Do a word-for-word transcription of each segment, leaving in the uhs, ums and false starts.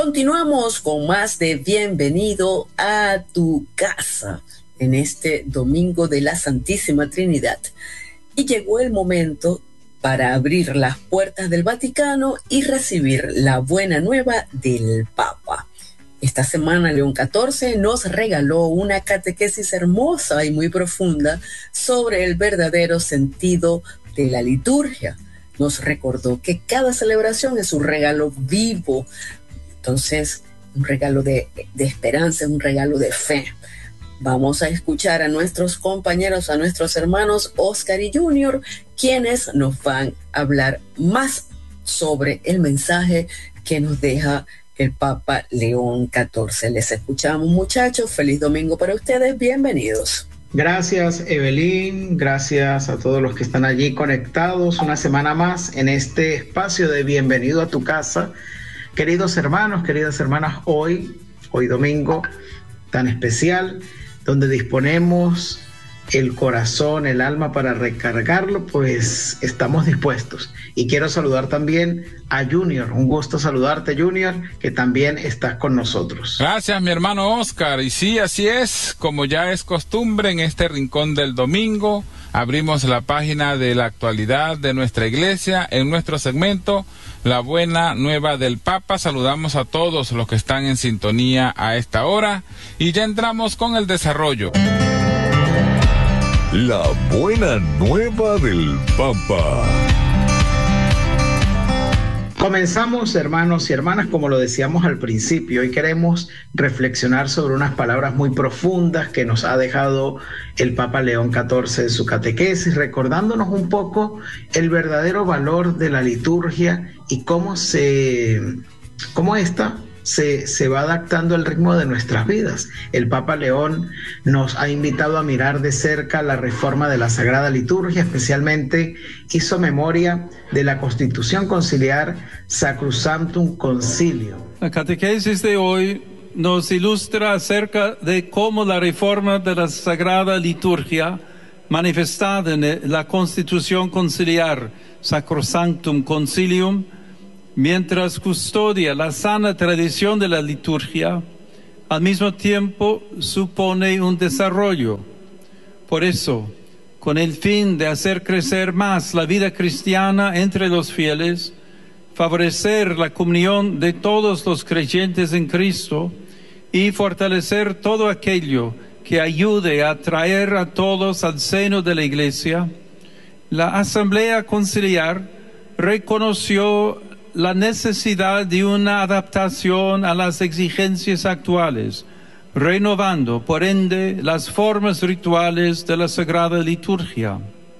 Continuamos con más de Bienvenido a tu casa en este domingo de la Santísima Trinidad. Y llegó el momento para abrir las puertas del Vaticano y recibir la buena nueva del Papa. Esta semana León catorce nos regaló una catequesis hermosa y muy profunda sobre el verdadero sentido de la liturgia. Nos recordó que cada celebración es un regalo vivo. Entonces, un regalo de, de esperanza, un regalo de fe. Vamos a escuchar a nuestros compañeros, a nuestros hermanos Oscar y Junior, quienes nos van a hablar más sobre el mensaje que nos deja el Papa León catorce. Les escuchamos, muchachos. Feliz domingo para ustedes. Bienvenidos. Gracias, Evelyn. Gracias a todos los que están allí conectados una semana más en este espacio de Bienvenido a tu casa. Queridos hermanos, queridas hermanas, hoy, hoy domingo tan especial, donde disponemos el corazón, el alma para recargarlo, pues estamos dispuestos. Y quiero saludar también a Junior. Un gusto saludarte, Junior, que también estás con nosotros. Gracias, mi hermano Oscar. Y sí, así es, como ya es costumbre en este rincón del domingo, abrimos la página de la actualidad de nuestra iglesia en nuestro segmento La Buena Nueva del Papa. Saludamos a todos los que están en sintonía a esta hora y ya entramos con el desarrollo. La Buena Nueva del Papa. Comenzamos, hermanos y hermanas, como lo decíamos al principio. Hoy queremos reflexionar sobre unas palabras muy profundas que nos ha dejado el Papa León catorce en su catequesis, recordándonos un poco el verdadero valor de la liturgia y cómo se, cómo esta se, se va adaptando al ritmo de nuestras vidas. El Papa León nos ha invitado a mirar de cerca la reforma de la Sagrada Liturgia, especialmente hizo memoria de la Constitución Conciliar Sacrosanctum Concilium. La catequesis de hoy nos ilustra acerca de cómo la reforma de la Sagrada Liturgia, manifestada en la Constitución Conciliar Sacrosanctum Concilium, mientras custodia la sana tradición de la liturgia, al mismo tiempo supone un desarrollo. Por eso, con el fin de hacer crecer más la vida cristiana entre los fieles, favorecer la comunión de todos los creyentes en Cristo y fortalecer todo aquello que ayude a traer a todos al seno de la Iglesia, la Asamblea Conciliar reconoció la necesidad de una adaptación a las exigencias actuales, renovando, por ende, las formas rituales de la Sagrada Liturgia.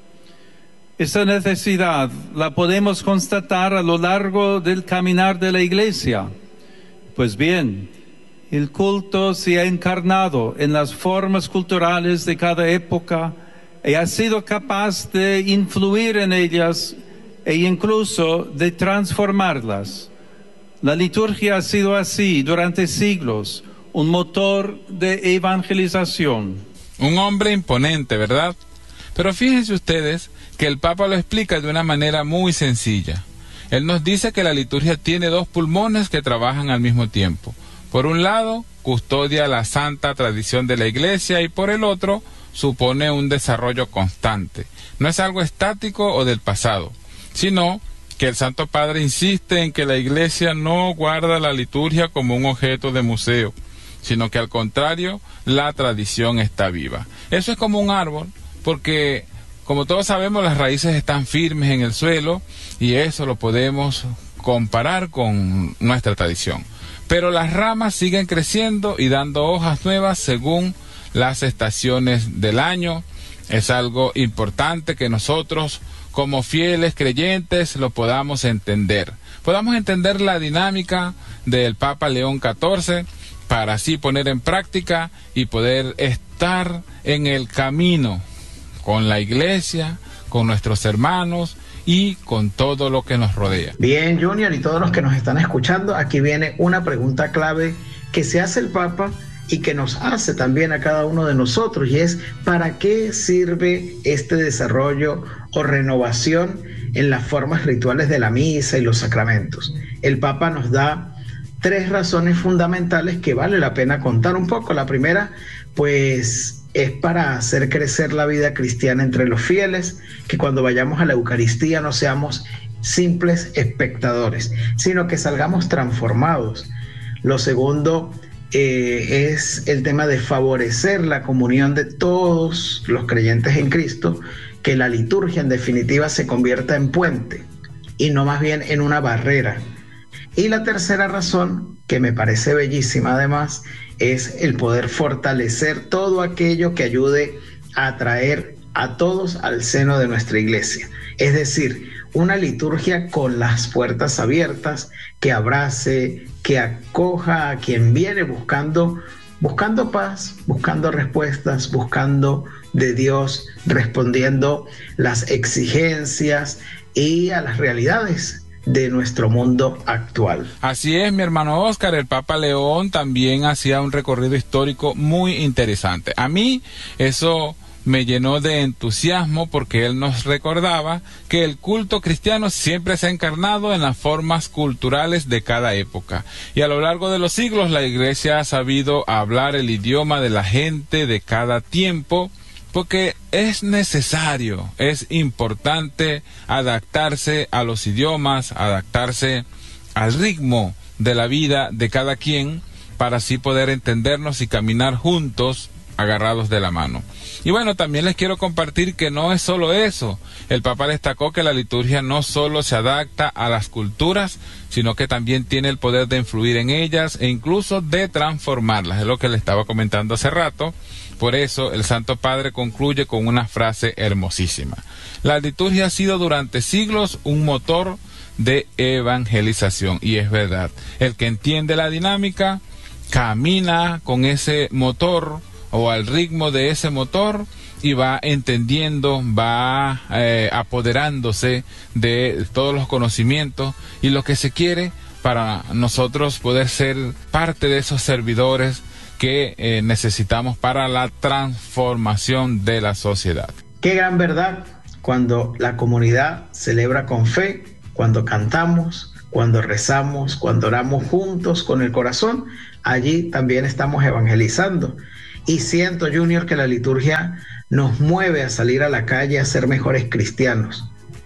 Esa necesidad la podemos constatar a lo largo del caminar de la Iglesia. Pues bien, el culto se ha encarnado en las formas culturales de cada época y ha sido capaz de influir en ellas e incluso de transformarlas. La liturgia ha sido así durante siglos, un motor de evangelización. Un hombre imponente, ¿verdad? Pero fíjense ustedes que el Papa lo explica de una manera muy sencilla. Él nos dice que la liturgia tiene dos pulmones que trabajan al mismo tiempo. Por un lado, custodia la santa tradición de la Iglesia y por el otro, supone un desarrollo constante. No es algo estático o del pasado, sino que el Santo Padre insiste en que la Iglesia no guarda la liturgia como un objeto de museo, sino que al contrario, la tradición está viva. Eso es como un árbol, porque como todos sabemos, las raíces están firmes en el suelo y eso lo podemos comparar con nuestra tradición. Pero las ramas siguen creciendo y dando hojas nuevas según las estaciones del año. Es algo importante que nosotros, como fieles creyentes, lo podamos entender. Podamos entender la dinámica del Papa León catorce para así poner en práctica y poder estar en el camino con la Iglesia, con nuestros hermanos y con todo lo que nos rodea. Bien, Junior, y todos los que nos están escuchando, aquí viene una pregunta clave que se hace el Papa y que nos hace también a cada uno de nosotros, y es: ¿para qué sirve este desarrollo o renovación en las formas rituales de la misa y los sacramentos? El Papa nos da tres razones fundamentales que vale la pena contar un poco. La primera, pues, es para hacer crecer la vida cristiana entre los fieles, que cuando vayamos a la Eucaristía no seamos simples espectadores, sino que salgamos transformados. Lo segundo eh, es el tema de favorecer la comunión de todos los creyentes en Cristo, que la liturgia en definitiva se convierta en puente y no más bien en una barrera. Y la tercera razón, que me parece bellísima además, es el poder fortalecer todo aquello que ayude a atraer a todos al seno de nuestra iglesia. Es decir, una liturgia con las puertas abiertas, que abrace, que acoja a quien viene buscando, buscando paz, buscando respuestas, buscando de Dios, respondiendo las exigencias y a las realidades de nuestro mundo actual. Así es, mi hermano Oscar, el Papa León también hacía un recorrido histórico muy interesante. A mí eso me llenó de entusiasmo porque él nos recordaba que el culto cristiano siempre se ha encarnado en las formas culturales de cada época. Y a lo largo de los siglos la Iglesia ha sabido hablar el idioma de la gente de cada tiempo, porque es necesario, es importante adaptarse a los idiomas, adaptarse al ritmo de la vida de cada quien, para así poder entendernos y caminar juntos, agarrados de la mano. Y bueno, también les quiero compartir que no es solo eso. El Papa destacó que la liturgia no solo se adapta a las culturas, sino que también tiene el poder de influir en ellas e incluso de transformarlas. Es lo que le estaba comentando hace rato. Por eso el Santo Padre concluye con una frase hermosísima. La liturgia ha sido durante siglos un motor de evangelización. Y es verdad, el que entiende la dinámica camina con ese motor o al ritmo de ese motor y va entendiendo, va eh, apoderándose de todos los conocimientos y lo que se quiere para nosotros poder ser parte de esos servidores que eh, necesitamos para la transformación de la sociedad. Qué gran verdad cuando la comunidad celebra con fe, cuando cantamos, cuando rezamos, cuando oramos juntos con el corazón, allí también estamos evangelizando. Y siento, Junior, que la liturgia nos mueve a salir a la calle a ser mejores cristianos.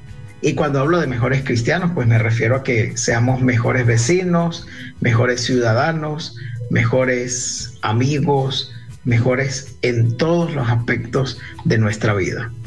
Y cuando hablo de mejores cristianos, pues me refiero a que seamos mejores vecinos, mejores ciudadanos, mejores amigos, mejores en todos los aspectos de nuestra vida.